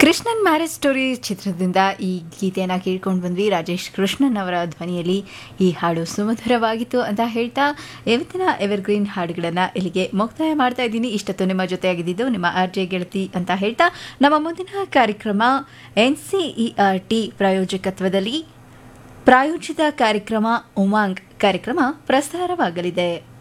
Krishnan marriage story ಚಿತ್ರದಿಂದ ಈ ಗೀತೆಯನ್ನು ಕೇಳ್ಕೊಂಡು ಬಂದ್ವಿ. ರಾಜೇಶ್ ಕೃಷ್ಣನ್ ಅವರ ಧ್ವನಿಯಲ್ಲಿ ಈ ಹಾಡು ಸುಮಧುರವಾಗಿತ್ತು ಅಂತ ಹೇಳ್ತಾ ಇವತ್ತಿನ ಎವರ್ಗ್ರೀನ್ ಹಾಡುಗಳನ್ನು ಇಲ್ಲಿಗೆ ಮುಕ್ತಾಯ ಮಾಡ್ತಾ ಇದ್ದೀನಿ. ಇಷ್ಟೊತ್ತು ನಿಮ್ಮ ಜೊತೆಯಾಗಿದ್ದು ನಿಮ್ಮ ಆರ್ಜೆ ಗೆಳತಿ ಅಂತ ಹೇಳ್ತಾ ನಮ್ಮ ಮುಂದಿನ ಕಾರ್ಯಕ್ರಮ NCERT ಪ್ರಾಯೋಜಕತ್ವದಲ್ಲಿ ಪ್ರಾಯೋಜಿತ ಕಾರ್ಯಕ್ರಮ ಉಮಾಂಗ್ ಕಾರ್ಯಕ್ರಮ ಪ್ರಸಾರವಾಗಲಿದೆ.